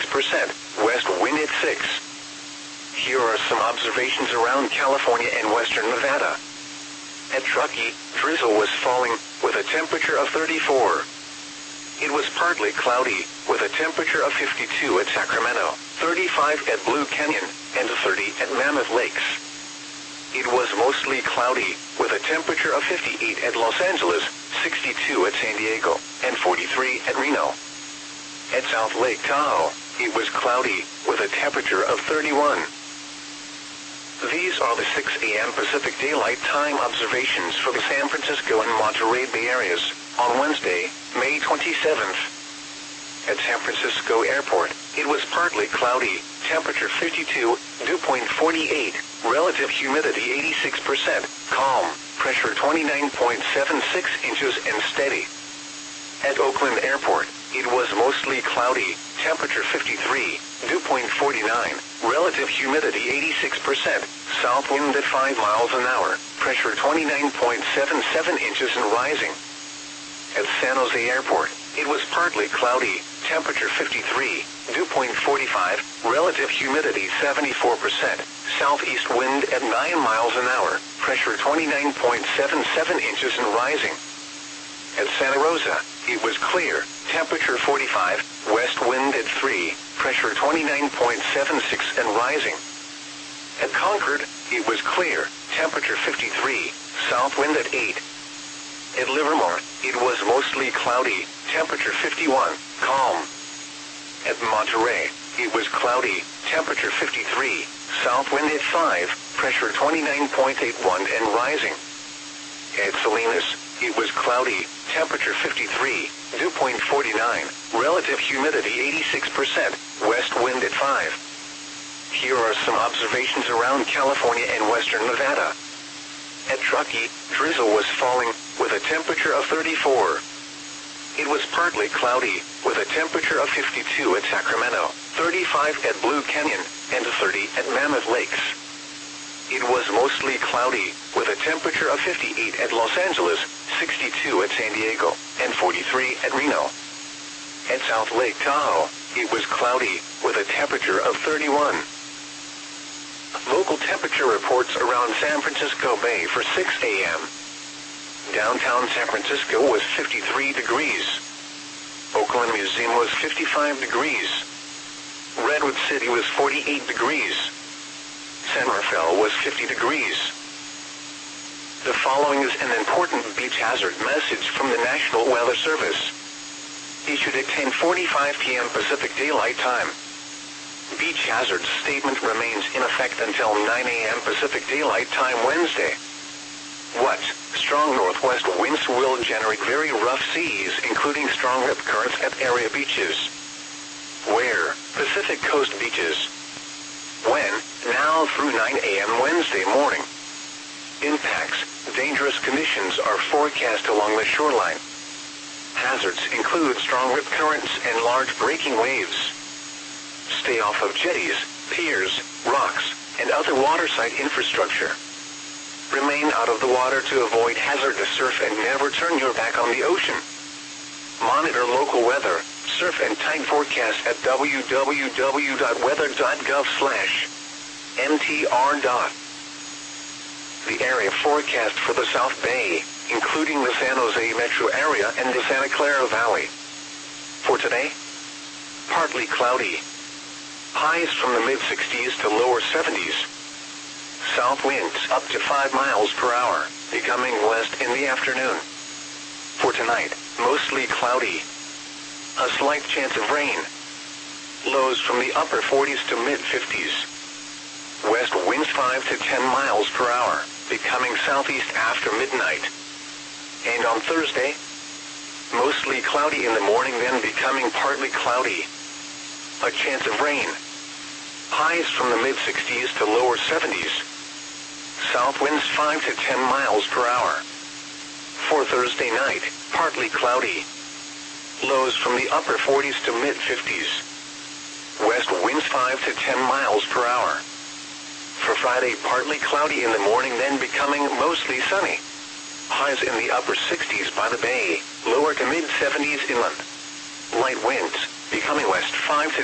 west wind at 6. Here are some observations around California and western Nevada. At Truckee, drizzle was falling, with a temperature of 34. It was partly cloudy, with a temperature of 52 at Sacramento, 35 at Blue Canyon, and 30 at Mammoth Lakes. It was mostly cloudy, with a temperature of 58 at Los Angeles, 62 at San Diego, and 43 at Reno. At South Lake Tahoe, it was cloudy, with a temperature of 31. These are the 6 a.m. Pacific Daylight Time observations for the San Francisco and Monterey Bay areas on Wednesday, May 27th. At San Francisco Airport, it was partly cloudy, temperature 52, dew point 48, relative humidity 86%, calm, pressure 29.76 inches and steady. At Oakland Airport, it was mostly cloudy, temperature 53, dew point 49, relative humidity 86%, south wind at 5 miles an hour, pressure 29.77 inches and rising. At San Jose Airport, it was partly cloudy, temperature 53, dew point 45, relative humidity 74%, southeast wind at 9 miles an hour, pressure 29.77 inches and rising. At Santa Rosa, it was clear, temperature 45, west wind at 3, pressure 29.76 and rising. At Concord, it was clear, temperature 53, south wind at 8. At Livermore, it was mostly cloudy, temperature 51, calm. At Monterey, it was cloudy, temperature 53, south wind at 5, pressure 29.81 and rising. At Salinas, it was cloudy, temperature 53, dew point 49, relative humidity 86%, west wind at 5. Here are some observations around California and western Nevada. At Truckee, drizzle was falling, with a temperature of 34. It was partly cloudy, with a temperature of 52 at Sacramento, 35 at Blue Canyon, and 30 at Mammoth Lakes. It was mostly cloudy, with a temperature of 58 at Los Angeles, 62 at San Diego, and 43 at Reno. At South Lake Tahoe, it was cloudy, with a temperature of 31. Local temperature reports around San Francisco Bay for 6 a.m. Downtown San Francisco was 53 degrees. Oakland Museum was 55 degrees. Redwood City was 48 degrees. San Rafael was 50 degrees. The following is an important beach hazard message from the National Weather Service. Issued at 10:45 p.m. Pacific Daylight Time. Beach hazard statement remains in effect until 9 a.m. Pacific Daylight Time Wednesday. What? Strong northwest winds will generate very rough seas, including strong rip currents at area beaches. Where? Pacific Coast beaches. When? Now through 9 a.m. Wednesday morning. Impacts. Dangerous conditions are forecast along the shoreline. Hazards include strong rip currents and large breaking waves. Stay off of jetties, piers, rocks, and other waterside infrastructure. Remain out of the water to avoid hazardous surf and never turn your back on the ocean. Monitor local weather, surf and tide forecast at www.weather.gov/mtr. The area forecast for the South Bay, including the San Jose metro area and the Santa Clara Valley. For today, partly cloudy. Highs from the mid-60s to lower 70s. South winds up to 5 miles per hour, becoming west in the afternoon. For tonight, mostly cloudy. A slight chance of rain. Lows from the upper 40s to mid-50s. West winds 5 to 10 miles per hour, becoming southeast after midnight. And on Thursday, mostly cloudy in the morning, then becoming partly cloudy. A chance of rain. Highs from the mid-60s to lower 70s. South winds 5 to 10 miles per hour. For Thursday night, partly cloudy. Lows from the upper 40s to mid-50s. West winds 5 to 10 miles per hour. For Friday, partly cloudy in the morning, then becoming mostly sunny. Highs in the upper 60s by the bay, lower to mid-70s inland. Light winds, becoming west 5 to